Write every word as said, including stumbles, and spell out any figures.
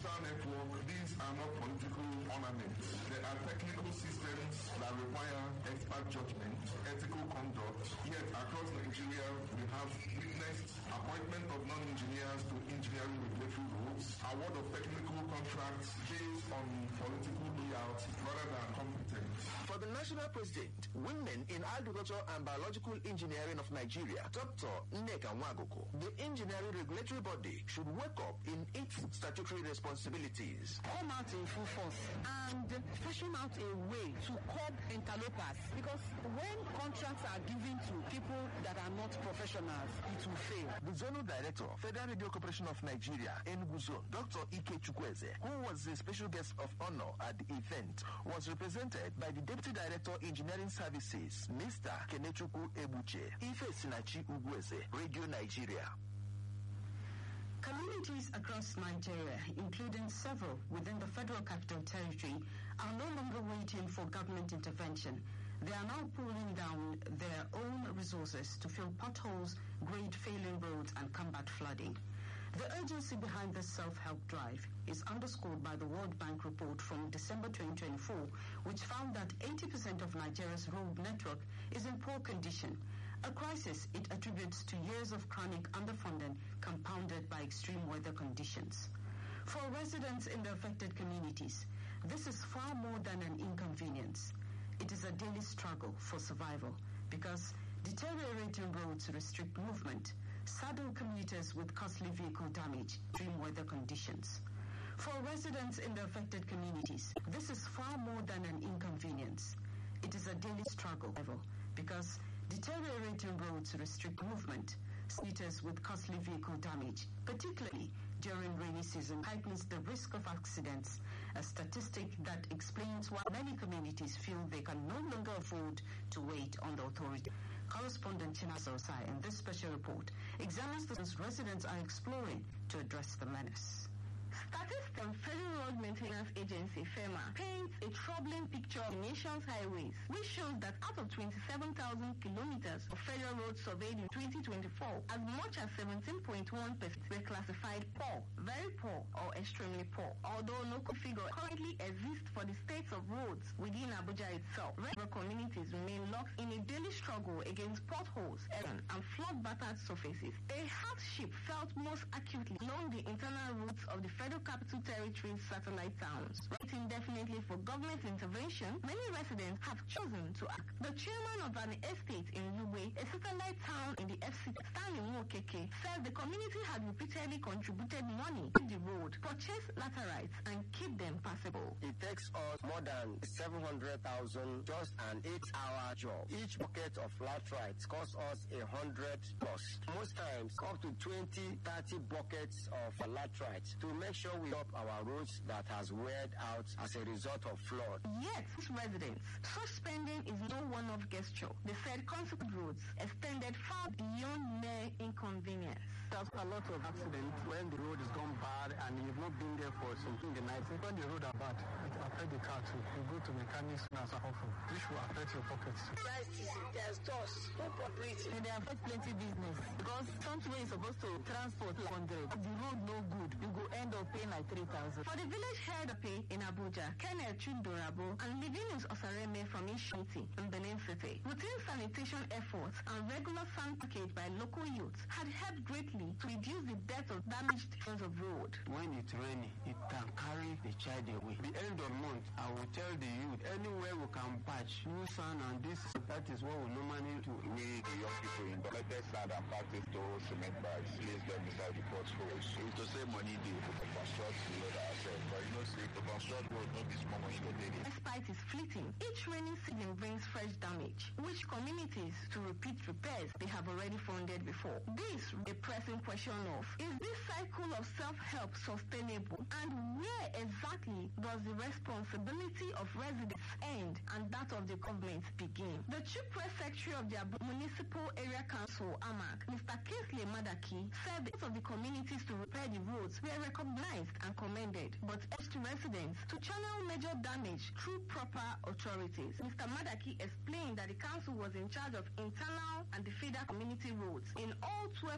social network, these are not political ornaments. They are technical systems that require expert judgment, ethical conduct. Yet across Nigeria, we have witnessed appointment of non-engineers to engineering regulatory roles, award of technical contracts based on political layout rather than competence. For the national president, women in agriculture and biological engineering of Nigeria, Doctor Nneka Nwagoko, the engineering regulatory body should wake up in its statutory responsibilities. Come out in full force and fashion out a way to curb interlopers, because when contracts are given to people that are not professionals, it will fail. The Zonal Director, Federal Radio Corporation of Nigeria, Enugu Zone, Doctor Ike Chukwueze, who was the special guest of honor at the event, was represented by the Deputy Director, Engineering Services, Mister Kenechukwu Ebuche. Ife Sinachi Ugweze, Radio Nigeria. Communities across Nigeria, including several within the Federal Capital Territory, are no longer waiting for government intervention. They are now pulling down their own resources to fill potholes, grade failing roads, and combat flooding. The urgency behind this self-help drive is underscored by the World Bank report from December twenty twenty-four, which found that eighty percent of Nigeria's road network is in poor condition, a crisis it attributes to years of chronic underfunding compounded by extreme weather conditions. For residents in the affected communities, this is far more than an inconvenience. It is a daily struggle for survival because deteriorating roads restrict movement, saddle commuters with costly vehicle damage, extreme weather conditions. For residents in the affected communities, this is far more than an inconvenience. It is a daily struggle because deteriorating roads restrict movement, commuters with costly vehicle damage, particularly during rainy season, heightens the risk of accidents, a statistic that explains why many communities feel they can no longer afford to wait on the authority. Correspondent Chinasa Osai in this special report examines the residents are exploring to address the menace. Statistics from Federal Road Maintenance Agency, FEMA, paints a troubling picture of the nation's highways, which shows that out of twenty-seven thousand kilometers of federal roads surveyed in twenty twenty-four, as much as seventeen point one percent were classified poor, very poor, or extremely poor. Although no figure currently exists for the states of roads within Abuja itself, rural communities remain locked in a daily struggle against potholes and flood-battered surfaces. A hardship felt most acutely along the internal routes of the Federal Capital Territory's satellite towns. Waiting indefinitely for government intervention, many residents have chosen to act. The chairman of an estate in Lugbe, a satellite town in the F C T, Stanley Nwokeke, said the community had repeatedly contributed money to the road, purchase laterites, and keep them passable. It takes us more than seven hundred thousand just an eight-hour job. Each bucket of laterites costs us a hundred plus. Most times, up to twenty, thirty buckets of laterites to make sure we up our roads that has weared out as a result of flood. Yet, residents, such spending is no one-off gesture. They said consequent roads extended far beyond mere inconvenience. There's a lot of accidents when the road is gone bad and you've not been there for something the night. When the road are bad, it affects the car too. You go to mechanics as often. This will affect your pockets too. Prices, there's dust, no property. And they affect plenty business because somewhere is supposed to transport like one hundred. If the road no good, you go end up paying like three thousand. For the village head of pay in Abuja, Kenneth Chundorabo and Livinus Osareme from Ishiti in Benin City, routine sanitation efforts and regular sand package by local youths had helped greatly to reduce the death of damaged areas of road. When it's raining, it can carry the child away. The end of month, I will tell the youth, anywhere we can patch, new sand and this, that is what we normally do. We, the young people, in the latest sand and practice to cement bags, place them inside the potholes. So to save money, they construct the road ourselves. But you know, see, to construct road, not this small money they need. Despite its fleeting, each rainy season brings fresh damage, which communities to repeat repairs they have already funded before. This a pressing question of, is this cycle of self-help sustainable? And where exactly does the responsibility of residents end and that of the government begin? The Chief Press Secretary of the Municipal Area Council, A M A C, Mister Kingsley Madaki, said the of the communities to repair the roads were recognized and commended, but urged residents to channel major damage through proper authorities. Mister Madaki explained that the council was in charge of internal and the feeder community roads in all twelve